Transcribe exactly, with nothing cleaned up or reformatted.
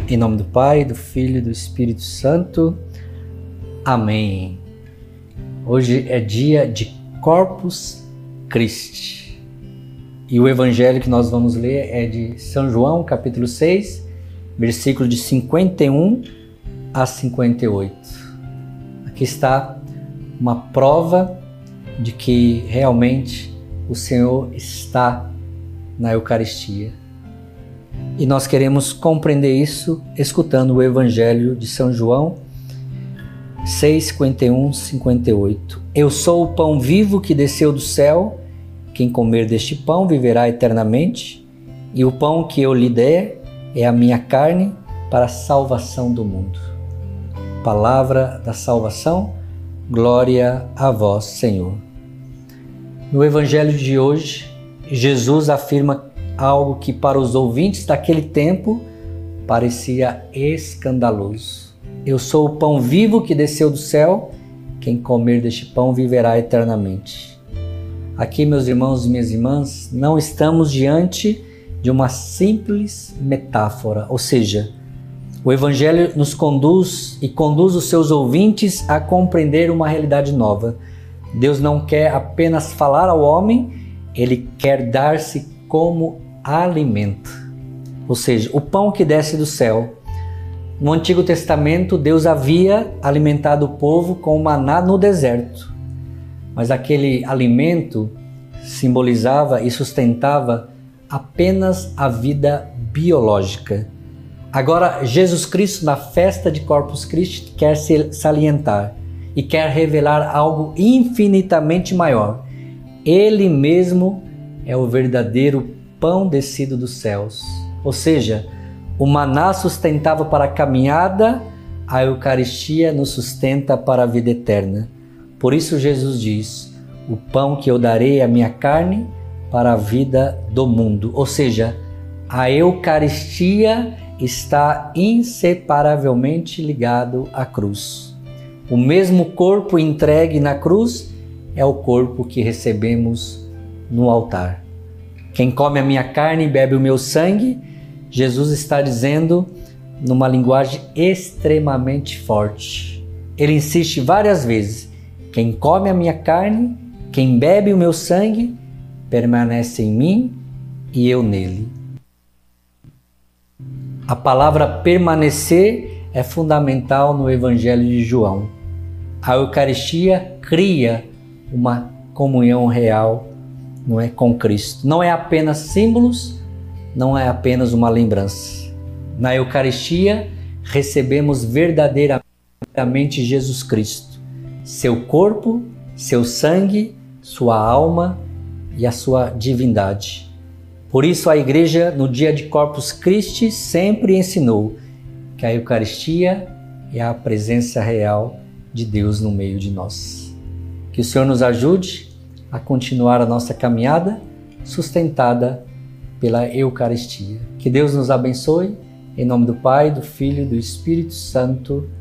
Em nome do Pai, do Filho e do Espírito Santo. Amém. Hoje é dia de Corpus Christi. E o evangelho que nós vamos ler é de São João, capítulo seis, versículo de cinquenta e um a cinquenta e oito. Aqui está uma prova de que realmente o Senhor está na Eucaristia. E nós queremos compreender isso escutando o Evangelho de São João seis, cinquenta e um, cinquenta e oito. Eu sou o pão vivo que desceu do céu. Quem comer deste pão viverá eternamente. E o pão que eu lhe der é a minha carne para a salvação do mundo. Palavra da salvação, glória a vós, Senhor. No Evangelho de hoje, Jesus afirma algo que para os ouvintes daquele tempo parecia escandaloso. Eu sou o pão vivo que desceu do céu, quem comer deste pão viverá eternamente. Aqui, meus irmãos e minhas irmãs, não estamos diante de uma simples metáfora, ou seja, o Evangelho nos conduz e conduz os seus ouvintes a compreender uma realidade nova. Deus não quer apenas falar ao homem, Ele quer dar-se como alimento, ou seja, o pão que desce do céu. No Antigo Testamento, Deus havia alimentado o povo com maná no deserto, mas aquele alimento simbolizava e sustentava apenas a vida biológica. Agora, Jesus Cristo, na festa de Corpus Christi, quer se salientar e quer revelar algo infinitamente maior. Ele mesmo é o verdadeiro pão descido dos céus. Ou seja, o maná sustentava para a caminhada, a Eucaristia nos sustenta para a vida eterna. Por isso Jesus diz, o pão que eu darei é a minha carne para a vida do mundo. Ou seja, a Eucaristia está inseparavelmente ligado à cruz. O mesmo corpo entregue na cruz é o corpo que recebemos no altar. Quem come a minha carne e bebe o meu sangue, Jesus está dizendo numa linguagem extremamente forte. Ele insiste várias vezes, quem come a minha carne, quem bebe o meu sangue, permanece em mim e eu nele. A palavra permanecer é fundamental no Evangelho de João. A Eucaristia cria uma comunhão real, não é, com Cristo. Não é apenas símbolos, não é apenas uma lembrança. Na Eucaristia recebemos verdadeiramente Jesus Cristo, seu corpo, seu sangue, sua alma e a sua divindade. Por isso a Igreja, no dia de Corpus Christi, sempre ensinou que a Eucaristia é a presença real de Deus no meio de nós. Que o Senhor nos ajude a continuar a nossa caminhada sustentada pela Eucaristia. Que Deus nos abençoe, em nome do Pai, do Filho e do Espírito Santo.